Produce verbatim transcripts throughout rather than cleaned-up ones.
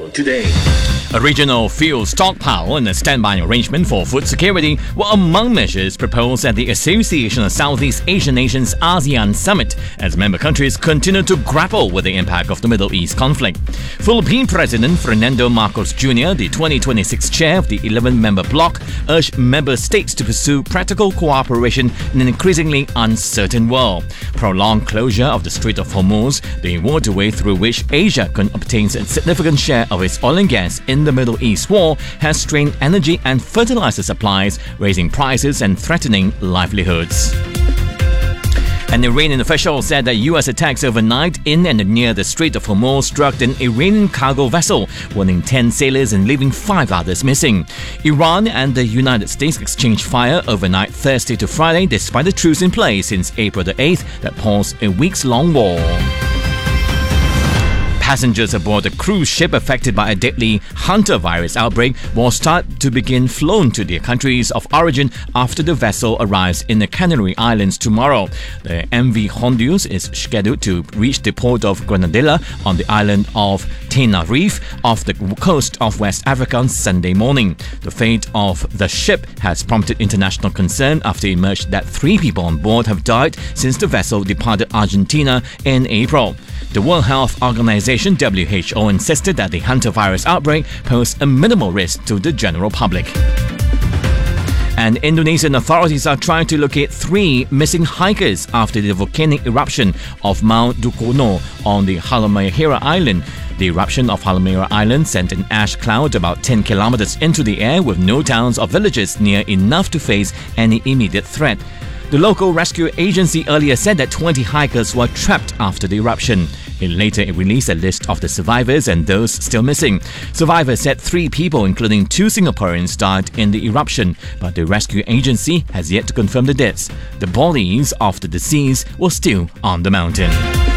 World Today. A regional fuel stockpile and a standby arrangement for food security were among measures proposed at the Association of Southeast Asian Nations ASEAN Summit as member countries continue to grapple with the impact of the Middle East conflict. Philippine President Fernando Marcos Junior, the twenty twenty-six chair of the eleven-member bloc, urged member states to pursue practical cooperation in an increasingly uncertain world. Prolonged closure of the Strait of Hormuz, the waterway through which Asia can obtain a significant share of its oil and gas in the Middle East war, has strained energy and fertilizer supplies, raising prices and threatening livelihoods. An Iranian official said that U S attacks overnight in and near the Strait of Hormuz struck an Iranian cargo vessel, wounding ten sailors and leaving five others missing. Iran and the United States exchanged fire overnight Thursday to Friday despite the truce in place since April the eighth that paused a weeks-long war. Passengers aboard a cruise ship affected by a deadly hantavirus outbreak will start to begin flown to their countries of origin after the vessel arrives in the Canary Islands tomorrow. The M V Hondius is scheduled to reach the port of Grenadilla on the island of Tenerife off the coast of West Africa on Sunday morning. The fate of the ship has prompted international concern after it emerged that three people on board have died since the vessel departed Argentina in April. The World Health Organization W H O insisted that the hantavirus outbreak posed a minimal risk to the general public. And Indonesian authorities are trying to locate three missing hikers after the volcanic eruption of Mount Dukono on the Halmahera Island. The eruption of Halmahera Island sent an ash cloud about ten kilometers into the air with no towns or villages near enough to face any immediate threat. The local rescue agency earlier said that twenty hikers were trapped after the eruption. It later released a list of the survivors and those still missing. Survivors said three people, including two Singaporeans, died in the eruption, but the rescue agency has yet to confirm the deaths. The bodies of the deceased were still on the mountain.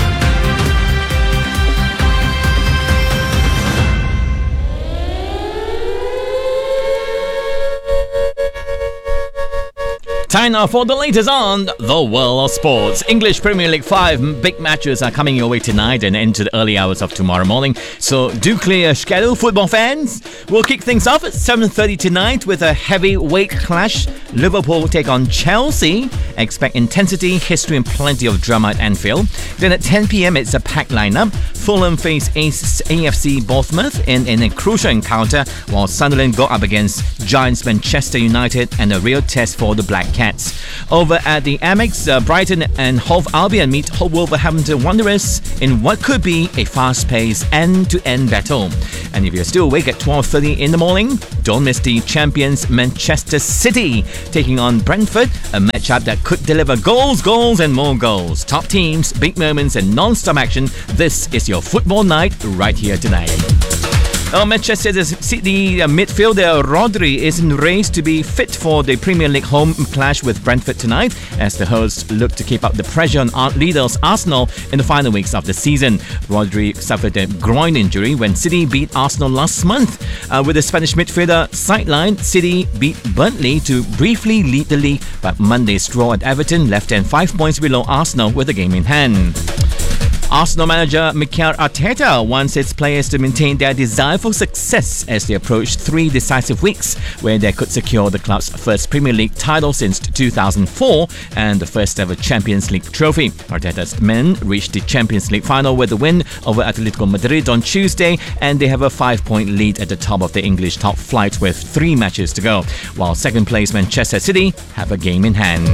Time now for the latest on the world of sports. English Premier League five big matches are coming your way tonight and into the early hours of tomorrow morning. So do clear your schedule, football fans. We'll kick things off at seven thirty tonight with a heavyweight clash. Liverpool take on Chelsea. Expect intensity, history and plenty of drama at Anfield. Then at ten p.m. it's a packed lineup. Fulham face A F C Bournemouth in, in a crucial encounter, while Sunderland go up against Giants Manchester United and a real test for the Black Cats. Over at the Amex, uh, Brighton and Hove Albion meet Wolverhampton Wanderers in what could be a fast-paced end-to-end battle. And if you're still awake at twelve thirty in the morning, don't miss the champions Manchester City taking on Brentford, a matchup that could deliver goals, goals and more goals. Top teams, big moments and non-stop action. This is your football night right here tonight. Oh, Manchester City midfielder Rodri is in race to be fit for the Premier League home clash with Brentford tonight as the hosts look to keep up the pressure on leaders Arsenal in the final weeks of the season. Rodri suffered a groin injury when City beat Arsenal last month. Uh, with the Spanish midfielder sidelined, City beat Burnley to briefly lead the league, but Monday's draw at Everton left them five points below Arsenal with the game in hand. Arsenal manager Mikel Arteta wants its players to maintain their desire for success as they approach three decisive weeks where they could secure the club's first Premier League title since two thousand four and the first ever Champions League trophy. Arteta's men reached the Champions League final with a win over Atletico Madrid on Tuesday, and they have a five-point lead at the top of the English top flight with three matches to go, while second-place Manchester City have a game in hand.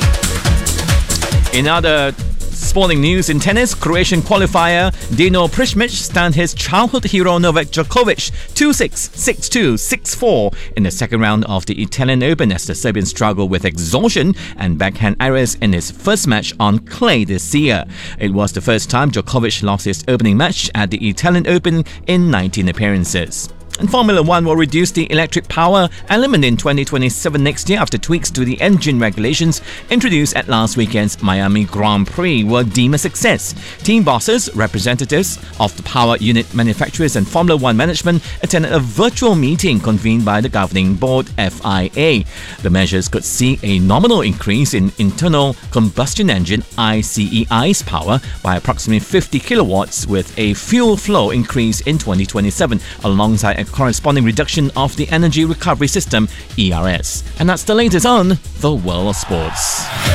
In other sporting news in tennis, Croatian qualifier Dino Primožić stunned his childhood hero Novak Djokovic two six, six two, six four in the second round of the Italian Open as the Serbian struggled with exhaustion and backhand errors in his first match on clay this year. It was the first time Djokovic lost his opening match at the Italian Open in nineteen appearances. And Formula One will reduce the electric power element in twenty twenty-seven next year after tweaks to the engine regulations introduced at last weekend's Miami Grand Prix were deemed a success. Team bosses, representatives of the power unit manufacturers and Formula One management attended a virtual meeting convened by the governing board F I A. The measures could see a nominal increase in internal combustion engine I C E I's power by approximately fifty kilowatts, with a fuel flow increase in twenty twenty-seven alongside a corresponding reduction of the Energy Recovery System E R S. And that's the latest on the World of Sports.